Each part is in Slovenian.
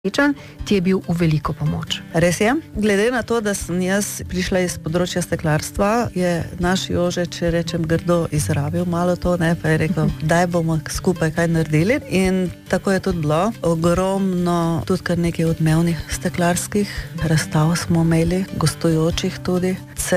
ti je bil v veliko pomoč. Res je. Glede na to, da sem jaz prišla iz področja steklarstva, je naš Jože, če rečem grdo, izrabil malo to, pa je rekel, daj bomo skupaj kaj naredili. In tako je tudi bilo. Ogromno, tudi kar nekaj odmevnih steklarskih razstav smo imeli, gostujočih tudi.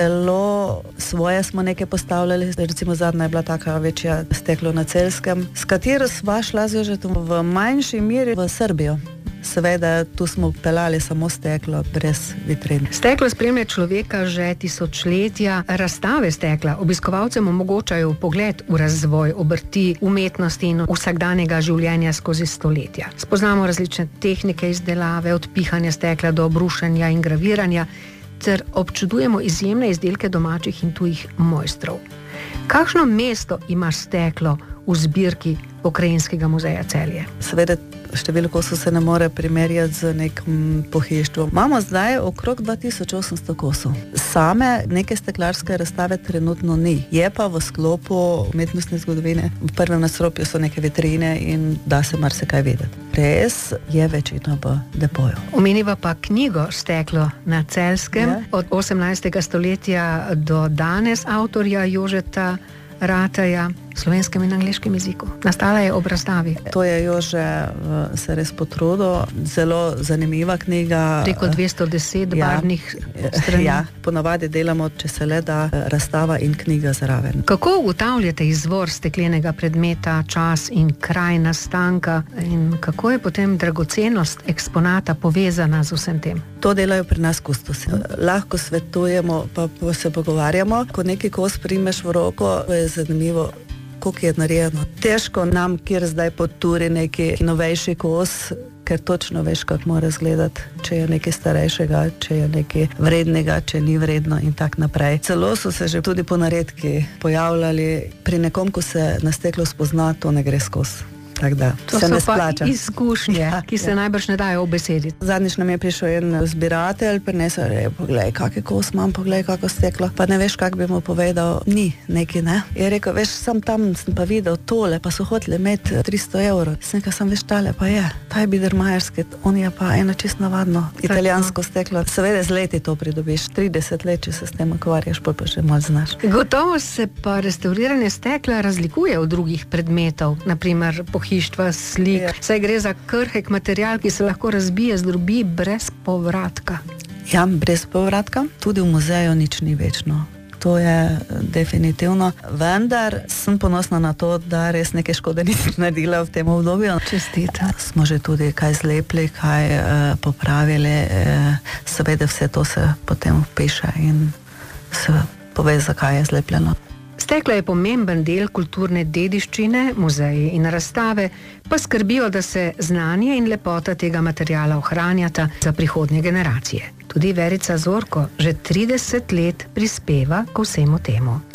Celo svoje smo nekaj postavljali, recimo zadnja je bila taka večja steklo na Celjskem, s katero sva šla z Jožetom v manjši meri v Srbijo. Seveda, tu smo pelali samo steklo, brez vitrin. Steklo spremlja človeka že tisočletja. Razstave stekla obiskovalcem omogočajo pogled v razvoj obrti, umetnosti in vsakdanjega življenja skozi stoletja. Spoznamo različne tehnike izdelave, od pihanja stekla do brušenja in graviranja, ter občudujemo izjemne izdelke domačih in tujih mojstrov. Kakšno mesto ima steklo v zbirki Pokrajinskega muzeja Celje? Seveda, število kosov se ne more primerjati z nekim pohištvom. Imamo zdaj okrog 2800 kosov. Same neke steklarske razstave trenutno ni. Je pa v sklopu umetnostne zgodovine. V prvem nadstropju so neke vitrine in da se marsikaj videti. Res je večino v depoju. Omeniva pa knjigo Steklo na Celjskem, od 18. stoletja do danes, avtorja Jožeta Rateja, v slovenskem in angleškem jeziku. Nastala je ob razstavi. To je Jože se res potrudil. Zelo zanimiva knjiga. Preko 210 barvnih strani. Ja, ponavadi delamo, če se le da, razstava in knjiga zraven. Kako ugotavljate izvor steklenega predmeta, čas in kraj nastanka in kako je potem dragocenost eksponata povezana z vsem tem? To delajo pri nas kustosi. Lahko svetujemo, pa se pogovarjamo. Ko neki kos primeš v roko, je zanimivo, koliko je narejeno. Težko nam, kjer zdaj poturi neki novejši kos, ker točno veš, kako mora izgledati, če je nekaj starejšega, če je nekaj vrednega, če ni vredno in tak naprej. Celo so se že tudi ponaredki pojavljali. Pri nekom, ko se na steklo spozna, to ne gre skozi. Tak da, to se so ne pa splača. Izkušnje, ki se najbrž ne dajo obesediti. Zadnjič nam je prišel en zbiratelj, prinesel je, poglej, kak kos imam, poglej, kako steklo. Pa ne veš, kak bi mu povedal, ni neki, ne. Je rekel, veš, sam tam sem pa videl tole, pa so hoteli imeti 300 €. Sem rekel, sem veš, tale pa je. Ta je biedermajerski, on je pa eno čisto navadno italijansko steklo. Seveda z leti to pridobiš, 30 let, če se s tem ukvarjaš, pa že malo znaš. Gotovo se pa restauriranje stekla razlikuje od drugih predmetov, naprimer pohištva, slik, saj gre za krhek material, ki se lahko razbije, zdrobi brez povratka. Ja, brez povratka. Tudi v muzeju nič ni večno. To je definitivno. Vendar sem ponosna na to, da res neke škode nisem naredila v tem obdobju. Čestitam. Smo že tudi kaj zlepili, kaj popravili. Seveda vse to se potem vpiše in se pove, zakaj je zlepljeno. Steklo je pomemben del kulturne dediščine, muzeji in razstave pa skrbijo, da se znanje in lepota tega materiala ohranjata za prihodnje generacije. Tudi Verica Zorko že 30 let prispeva k vsemu temu.